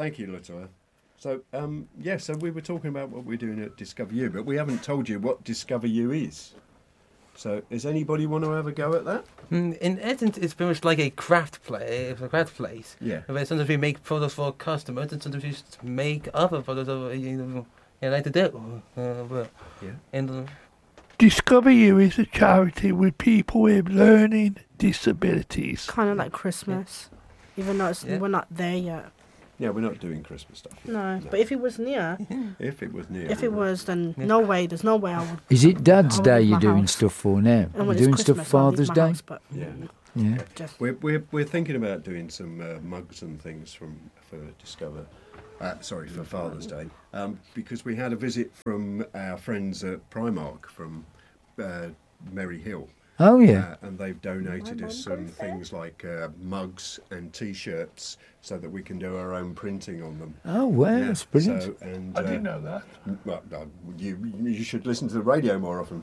Thank you, Latoya. So, so we were talking about what we're doing at Discover You, but we haven't told you what Discover You is. So, does anybody want to have a go at that? In essence, it's very much like a craft place. Yeah. Where sometimes we make products for customers, and sometimes we just make other products like to do. And Discover You is a charity with people with learning disabilities. Kind of like Christmas, even though we're not there yet. Yeah, we're not doing Christmas stuff. No, but if it was near, then no way. There's no way I would. Is it Dad's I Day leave you're my doing house. stuff for now? And when You're it's doing Christmas, stuff I'll leave Father's my Day? house, but Yeah. just We're thinking about doing some mugs and things for Discover. For Father's Day, because we had a visit from our friends at Primark from Merry Hill. Oh, yeah. And they've donated us some things like mugs and T-shirts so that we can do our own printing on them. Oh, wow, that's brilliant. So, and, I didn't know that. Well, you should listen to the radio more often.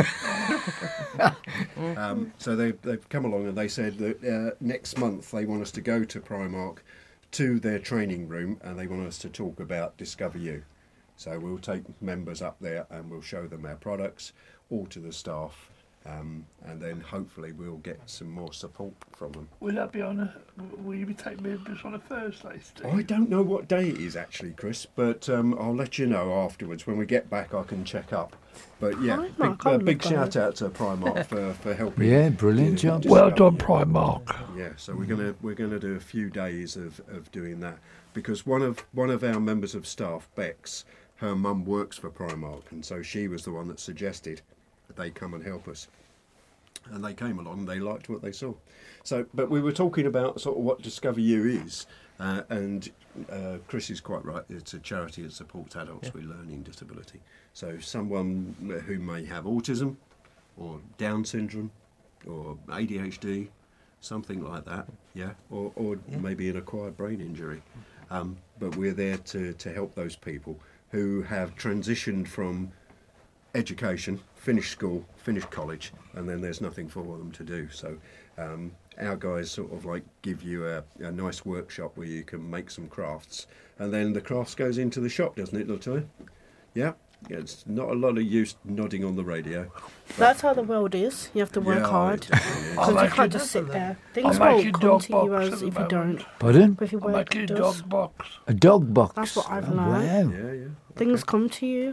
So they've come along and they said that next month they want us to go to Primark to their training room and they want us to talk about Discover You. So we'll take members up there and we'll show them our products, all to the staff. And then hopefully we'll get some more support from them. Will you be taking members on a Thursday, Steve? I don't know what day it is actually, Chris, but I'll let you know afterwards. When we get back, I can check up. But yeah, big shout out to Primark for helping. Yeah, brilliant job. Well done, Primark. Yeah, so we're gonna do a few days of doing that because one of our members of staff, Bex, her mum works for Primark, and so she was the one that suggested that they come and help us. And they came along and they liked what they saw. So, but we were talking about sort of what Discover You is, and Chris is quite right. It's a charity that supports adults with learning disability. So someone who may have autism or Down syndrome or ADHD, something like that, or maybe an acquired brain injury. But we're there to help those people who have transitioned from education, finished school, finished college, and then there's nothing for them to do. So our guys sort of like give you a nice workshop where you can make some crafts, and then the crafts goes into the shop, doesn't it, Latoya? Yeah, it's not a lot of use nodding on the radio. That's how the world is. You have to work hard. Because you can't just sit there. Things won't come to you as if you don't. Pardon? But if you I'm work, making it a does. dog box. A dog box? That's what I've Oh, learned. wow. Yeah. Things come to you.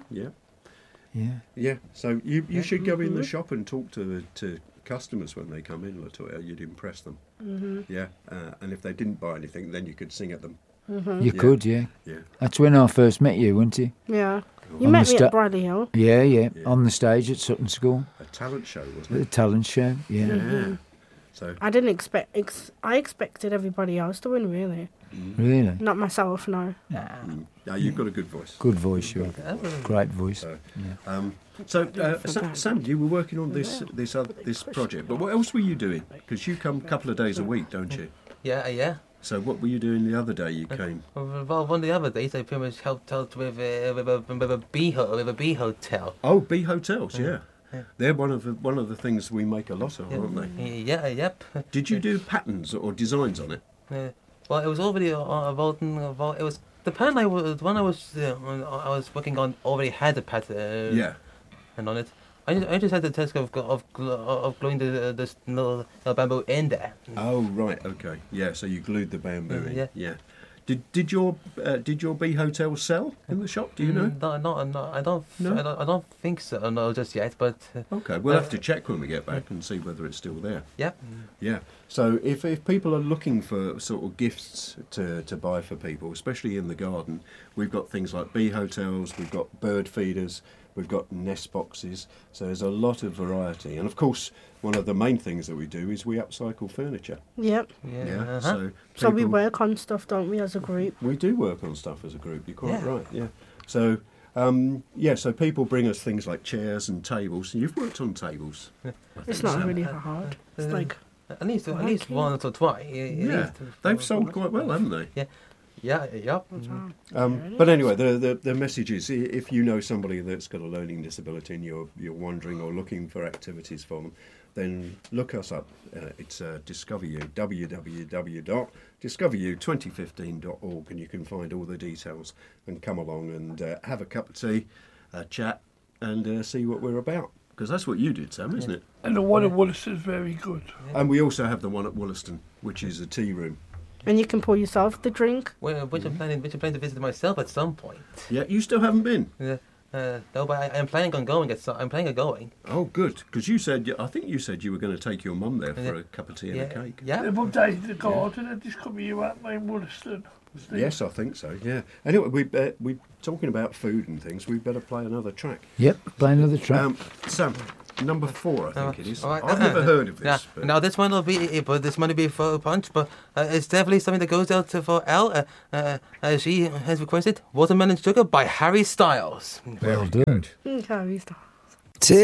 Yeah. So you should go in the shop and talk to customers when they come in, Latoya. You'd impress them. Yeah. And if they didn't buy anything, then you could sing at them. You could, yeah. Yeah. That's when I first met you, wasn't it? Yeah. You On met the me at Bradley Hill. Yeah. On the stage at Sutton School. A talent show, wasn't The it? talent show, yeah. Yeah. So I didn't expect. I expected everybody else to win, really. Really? Not myself, no. yeah, you've got a good voice. Good voice, you have. Great voice. Sam, you were working on this project, but what else were you doing? Because you come a couple of days a week, don't you? Yeah. So what were you doing the other day you came? Well, one of the other days I pretty much helped out with a bee hotel. Oh, bee hotels, yeah. They're one of the things we make a lot of, aren't they? Yeah, yep. Did you do patterns or designs on it? Well, it was already about it was the pattern I was working on already had a pattern. And on it, I just had the task of gluing this little bamboo in there. Oh right, okay, yeah. So you glued the bamboo in. Yeah. Did your bee hotel sell in the shop? Do you know? No, I don't think so. No, just yet. But okay, we'll have to check when we get back and see whether it's still there. Yep. Yeah. So if people are looking for sort of gifts to buy for people, especially in the garden, we've got things like bee hotels, we've got bird feeders, we've got nest boxes. So there's a lot of variety, and of course, one of the main things that we do is we upcycle furniture. Yep. Yeah. So we work on stuff, don't we, as a group? We do work on stuff as a group. You're quite right. Yeah. So. So people bring us things like chairs and tables. You've worked on tables. It's not really hard. It's like at least once or twice. Yeah, they've sold quite well, haven't they? Yeah. But anyway, the message is: if you know somebody that's got a learning disability and you're wondering or looking for activities for them, then look us up. It's DiscoverU, www.discoveru2015.org, and you can find all the details and come along and have a cup of tea, chat, and see what we're about. Because that's what you did, Sam, isn't it? And the one at Wollaston's very good. And we also have the one at Wollaston, which is a tea room. And you can pour yourself the drink. Which I'm planning to visit myself at some point. Yeah, you still haven't been? No, but I'm planning on going. I'm planning on going. Oh, good. Because I think you said you were going to take your mum there for a cup of tea and a cake. Yeah. They've updated the garden and Discover You at in Wollaston. Yes, I think so, yeah. Anyway, we're talking about food and things. We better play another track. Yep, play another track. Sam, number 4, I think it is. Right. I've never heard of this. Now this one will be, this might be for a punch, but it's definitely something that goes out for Elle. She has requested "Watermelon Sugar" by Harry Styles. Well done. Harry Styles.